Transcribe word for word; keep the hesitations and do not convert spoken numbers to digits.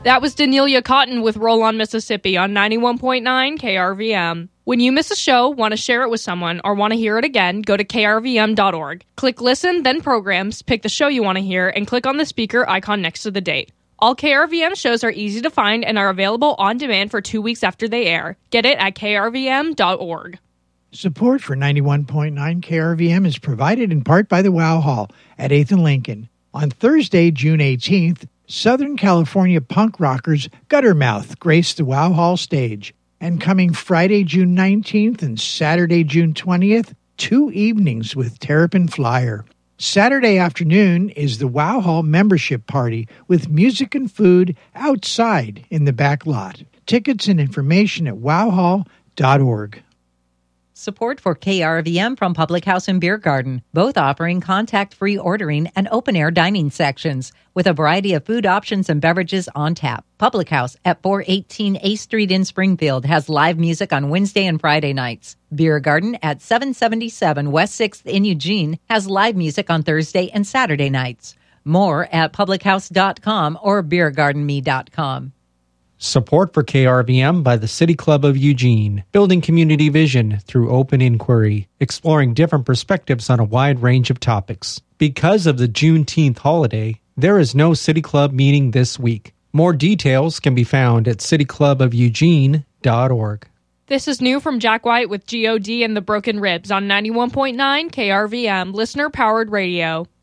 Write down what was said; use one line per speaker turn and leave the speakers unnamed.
That was Danelia Cotton with Roll on Mississippi on ninety-one point nine K R V M. When you miss a show, want to share it with someone, or want to hear it again, go to K R V M dot org. Click Listen, then Programs, pick the show you want to hear, and click on the speaker icon next to the date. All K R V M shows are easy to find and are available on demand for two weeks after they air. Get it at K R V M dot org.
Support for ninety-one point nine K R V M is provided in part by the Wow Hall at eighth and Lincoln. On Thursday, June eighteenth, Southern California punk rockers Guttermouth graced the Wow Hall stage. And coming Friday, June nineteenth and Saturday, June twentieth, two evenings with Terrapin Flyer. Saturday afternoon is the Wow Hall membership party with music and food outside in the back lot. Tickets and information at wow hall dot org.
Support for K R V M from Public House and Beer Garden, both offering contact-free ordering and open-air dining sections with a variety of food options and beverages on tap. Public House at four eighteen eighth Street in Springfield has live music on Wednesday and Friday nights. Beer Garden at seven seventy-seven West sixth in Eugene has live music on Thursday and Saturday nights. More at public house dot com or beer garden me dot com.
Support for K R V M by the City Club of Eugene, building community vision through open inquiry, exploring different perspectives on a wide range of topics. Because of the Juneteenth holiday, there is no City Club meeting this week. More details can be found at city club of eugene dot org.
This is new from Jack White with G O D and the Broken Ribs on ninety-one point nine K R V M, listener-powered radio.